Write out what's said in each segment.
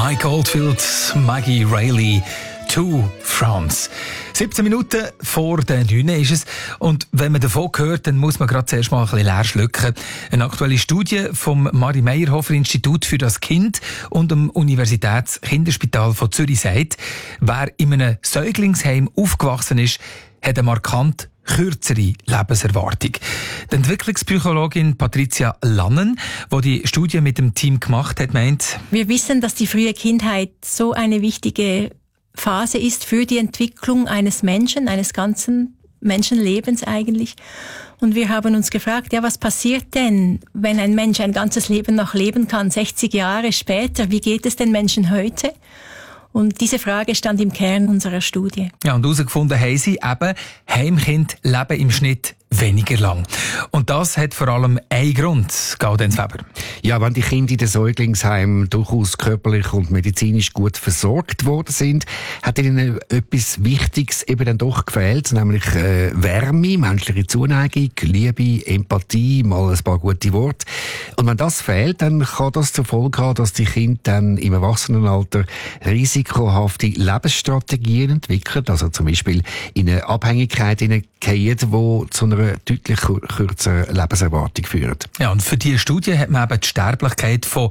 Mike Oldfield, Maggie Reilly, to France. 17 Minuten vor der 9 ist es. Und wenn man davon hört, dann muss man gerade zuerst mal ein bisschen leer schlucken. Eine aktuelle Studie vom Marie-Meyerhofer-Institut für das Kind und dem Universitätskinderspital von Zürich sagt, wer in einem Säuglingsheim aufgewachsen ist, hat eine markant kürzere Lebenserwartung. Die Entwicklungspsychologin Patricia Lannen, die die Studie mit dem Team gemacht hat, meint: Wir wissen, dass die frühe Kindheit so eine wichtige Phase ist für die Entwicklung eines Menschen, eines ganzen Menschenlebens eigentlich. Und wir haben uns gefragt, ja, was passiert denn, wenn ein Mensch ein ganzes Leben noch leben kann, 60 Jahre später? Wie geht es den Menschen heute? Und diese Frage stand im Kern unserer Studie. Ja, und herausgefunden haben sie eben, Heimkinder leben im Schnitt weniger lang. Und das hat vor allem einen Grund, Gaudenz Weber. Ja, wenn die Kinder in den Säuglingsheimen durchaus körperlich und medizinisch gut versorgt worden sind, hat ihnen etwas Wichtiges eben dann doch gefehlt, nämlich Wärme, menschliche Zuneigung, Liebe, Empathie, mal ein paar gute Worte. Und wenn das fehlt, dann kann das zur Folge haben, dass die Kinder dann im Erwachsenenalter risikohafte Lebensstrategien entwickeln, also zum Beispiel in eine Abhängigkeit hineingehen, die zu einer deutlich kürzeren Lebenserwartung führt. Ja, und für diese Studie hat man eben die Sterblichkeit von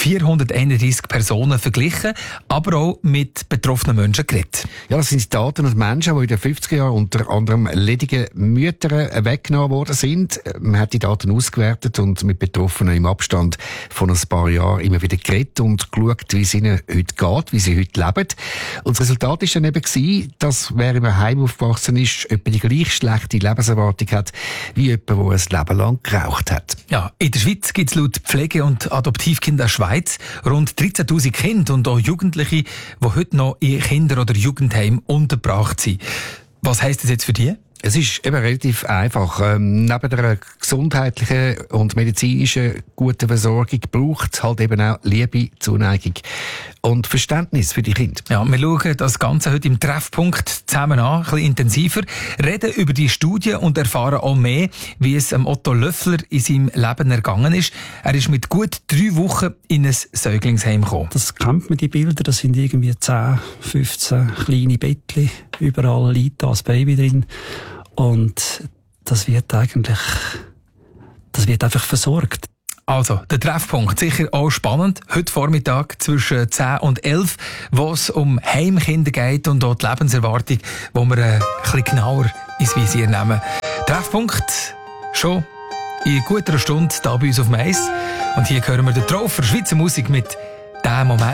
431 Personen verglichen, aber auch mit betroffenen Menschen geredet. Ja, das sind Daten aus Menschen, die in den 50er Jahren unter anderem ledige Mütter weggenommen worden sind. Man hat die Daten ausgewertet und mit Betroffenen im Abstand von ein paar Jahren immer wieder geredet und geschaut, wie es ihnen heute geht, wie sie heute leben. Und das Resultat war dann eben, dass wer im Heim aufgewachsen ist, etwa die gleich schlechte Lebenserwartung hat, wie jemand, der ein Leben lang geraucht hat. Ja, in der Schweiz gibt es laut Pflege- und Adoptivkinder Schweiz rund 13'000 Kinder und auch Jugendliche, die heute noch in Kinder- oder Jugendheim untergebracht sind. Was heisst das jetzt für die? Es ist eben relativ einfach. Neben der gesundheitlichen und medizinischen guten Versorgung braucht es halt eben auch Liebe, Zuneigung und Verständnis für die Kinder. Ja, wir schauen das Ganze heute im Treffpunkt zusammen an, ein bisschen intensiver, reden über die Studie und erfahren auch mehr, wie es Otto Löffler in seinem Leben ergangen ist. Er ist mit gut 3 Wochen in ein Säuglingsheim gekommen. Das kennt man, die Bilder, das sind irgendwie 10, 15 kleine Bettchen, überall liegt da ein Baby drin. Und das wird einfach versorgt. Also, der Treffpunkt, sicher auch spannend. Heute Vormittag zwischen 10 und 11, wo es um Heimkinder geht und auch die Lebenserwartung, wo wir ein bisschen genauer ins Visier nehmen. Treffpunkt schon in guter Stunde da bei uns auf Mais. Und hier hören wir den Traufer Schweizer Musik mit «Der Moment».